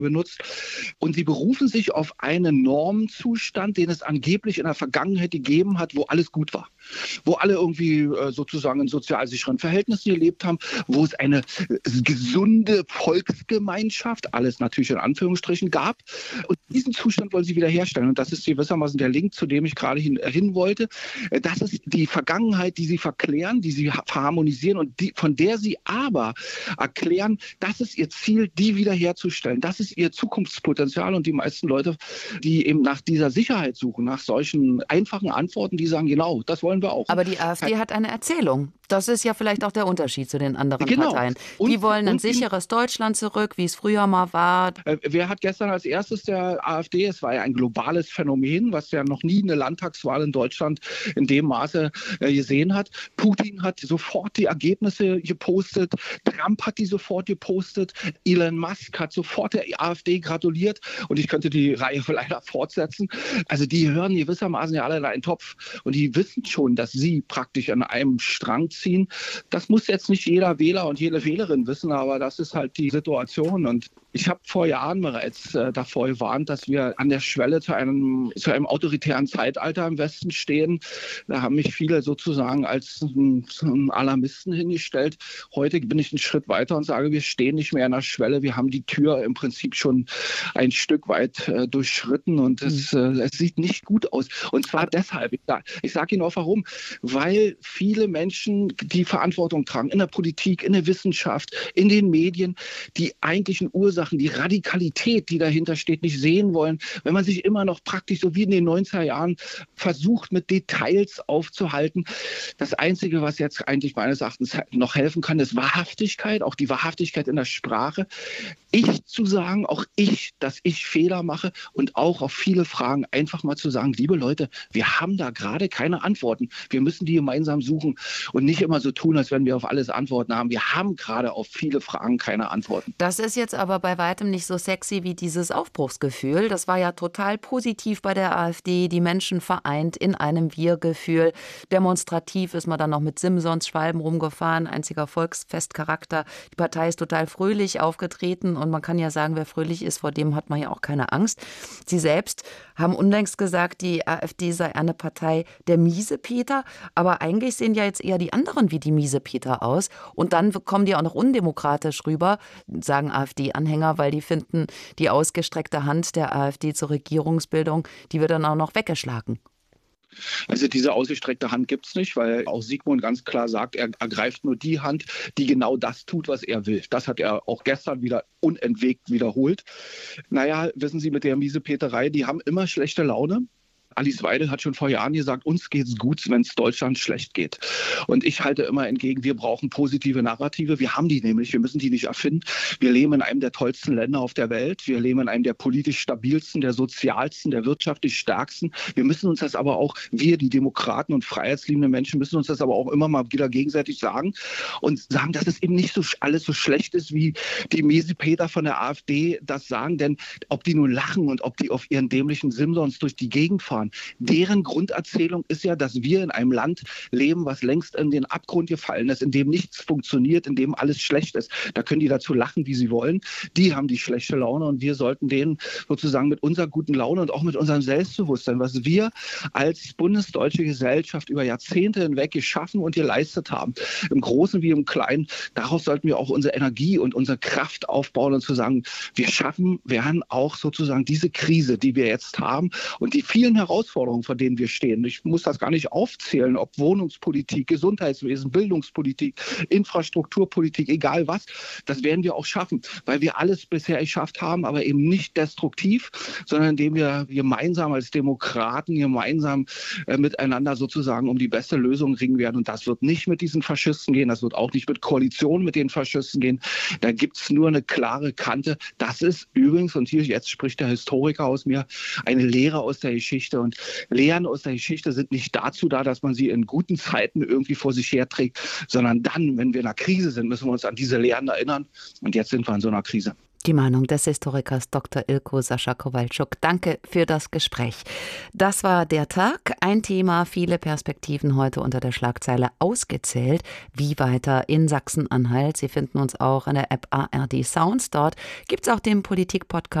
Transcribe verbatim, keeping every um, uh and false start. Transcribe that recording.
benutzt. Und sie berufen sich auf einen Normzustand, den es angeblich in der Vergangenheit gegeben hat, wo alles gut war. Wo alle irgendwie äh, sozusagen in sozial sicheren Verhältnissen gelebt haben, wo es eine äh, gesunde Volksgemeinschaft, alles natürlich in Anführungsstrichen, gab. Und diesen Zustand wollen sie wiederherstellen. Und das ist gewissermaßen der Link, zu dem ich gerade hin, äh, hin wollte. Äh, das ist die Vergangenheit, die sie verklären, die sie verharmonisieren und die, von der sie aber erklären, das ist ihr Ziel, die wiederherzustellen. Das ist ihr Zukunftspotenzial. Und die meisten Leute, die eben nach dieser Sicherheit suchen, nach solchen einfachen Antworten, die sagen, genau, das wollen wir auch. Aber die AfD hat eine Erzählung. Das ist ja vielleicht auch der Unterschied zu den anderen genau. Parteien. Und, die wollen ein und, sicheres Deutschland zurück, wie es früher mal war. Äh, wer hat gestern als erstes der AfD, es war ja ein globales Phänomen, was ja noch nie eine Landtagswahl in Deutschland in dem Maße äh, gesehen hat. Putin hat sofort die Ergebnisse gepostet, Trump hat die sofort gepostet, Elon Musk hat sofort der AfD gratuliert und ich könnte die Reihe leider fortsetzen. Also die hören gewissermaßen ja alle in einen Topf und die wissen schon, dass sie praktisch an einem Strang ziehen. Das muss jetzt nicht jeder Wähler und jede Wählerin wissen, aber das ist halt die Situation. Und ich habe vor Jahren bereits äh, davor gewarnt, dass wir an der Schwelle zu einem, zu einem autoritären Zeitalter im Westen stehen. Da haben mich viele sozusagen als einen Alarmisten hingestellt. Heute bin ich einen Schritt weiter und sage, wir stehen nicht mehr an der Schwelle. Wir haben die Tür im Prinzip schon ein Stück weit äh, durchschritten und es, äh, es sieht nicht gut aus. Und zwar deshalb, ich, ich sage Ihnen auch warum, weil viele Menschen die Verantwortung tragen in der Politik, in der Wissenschaft, in den Medien, die eigentlichen Ursachen, die Radikalität, die dahinter steht, nicht sehen wollen. Wenn man sich immer noch praktisch so wie in den neunziger Jahren versucht, mit Details aufzuhalten. Das Einzige, was jetzt eigentlich meines Erachtens noch helfen kann, ist Wahrhaftigkeit, auch die Wahrhaftigkeit in der Sprache. Ich zu sagen, auch ich, dass ich Fehler mache und auch auf viele Fragen einfach mal zu sagen, liebe Leute, wir haben da gerade keine Antworten. Wir müssen die gemeinsam suchen und nicht immer so tun, als wenn wir auf alles Antworten haben. Wir haben gerade auf viele Fragen keine Antworten. Das ist jetzt aber bei weitem nicht so sexy wie dieses Aufbruchsgefühl. Das war ja total positiv bei der AfD, die Menschen vereint in einem Wir-Gefühl. Demonstrativ ist man dann noch mit Simsons Schwalben rumgefahren, einziger Volksfestcharakter. Die Partei ist total fröhlich aufgetreten und man kann ja sagen, wer fröhlich ist, vor dem hat man ja auch keine Angst. Sie selbst haben unlängst gesagt, die AfD sei eine Partei der Miesepeter, aber eigentlich sehen ja jetzt eher die anderen wie die Miesepeter aus und dann kommen die auch noch undemokratisch rüber, sagen AfD-Anhänger, weil die finden, die ausgestreckte Hand der AfD zur Regierungsbildung, die wird dann auch noch weggeschlagen. Also diese ausgestreckte Hand gibt es nicht, weil auch Sigmund ganz klar sagt, er ergreift nur die Hand, die genau das tut, was er will. Das hat er auch gestern wieder unentwegt wiederholt. Naja, wissen Sie, mit der Miesepeterei, die haben immer schlechte Laune. Alice Weidel hat schon vor Jahren gesagt, uns geht's gut, wenn es Deutschland schlecht geht. Und ich halte immer entgegen, wir brauchen positive Narrative. Wir haben die nämlich, wir müssen die nicht erfinden. Wir leben in einem der tollsten Länder auf der Welt. Wir leben in einem der politisch stabilsten, der sozialsten, der wirtschaftlich stärksten. Wir müssen uns das aber auch, wir, die Demokraten und freiheitsliebenden Menschen, müssen uns das aber auch immer mal wieder gegenseitig sagen und sagen, dass es eben nicht so alles so schlecht ist, wie die Miesepeter von der AfD das sagen. Denn ob die nun lachen und ob die auf ihren dämlichen Simsons durch die Gegend fahren, deren Grunderzählung ist ja, dass wir in einem Land leben, was längst in den Abgrund gefallen ist, in dem nichts funktioniert, in dem alles schlecht ist. Da können die dazu lachen, wie sie wollen. Die haben die schlechte Laune und wir sollten denen sozusagen mit unserer guten Laune und auch mit unserem Selbstbewusstsein, was wir als bundesdeutsche Gesellschaft über Jahrzehnte hinweg geschaffen und geleistet haben, im Großen wie im Kleinen, daraus sollten wir auch unsere Energie und unsere Kraft aufbauen und zu sagen, wir schaffen, werden auch sozusagen diese Krise, die wir jetzt haben und die vielen Herausforderungen, vor denen wir stehen. Ich muss das gar nicht aufzählen, ob Wohnungspolitik, Gesundheitswesen, Bildungspolitik, Infrastrukturpolitik, egal was. Das werden wir auch schaffen, weil wir alles bisher geschafft haben, aber eben nicht destruktiv, sondern indem wir gemeinsam als Demokraten gemeinsam äh, miteinander sozusagen um die beste Lösung ringen werden. Und das wird nicht mit diesen Faschisten gehen, das wird auch nicht mit Koalitionen mit den Faschisten gehen. Da gibt es nur eine klare Kante. Das ist übrigens, und hier jetzt spricht der Historiker aus mir, eine Lehre aus der Geschichte. Und Lehren aus der Geschichte sind nicht dazu da, dass man sie in guten Zeiten irgendwie vor sich herträgt, sondern dann, wenn wir in einer Krise sind, müssen wir uns an diese Lehren erinnern. Und jetzt sind wir in so einer Krise. Die Meinung des Historikers Doktor Ilko Sascha Kowalczuk. Danke für das Gespräch. Das war der Tag. Ein Thema, viele Perspektiven heute unter der Schlagzeile ausgezählt. Wie weiter in Sachsen-Anhalt? Sie finden uns auch in der App A R D Sounds. Dort gibt es auch den Politik-Podcast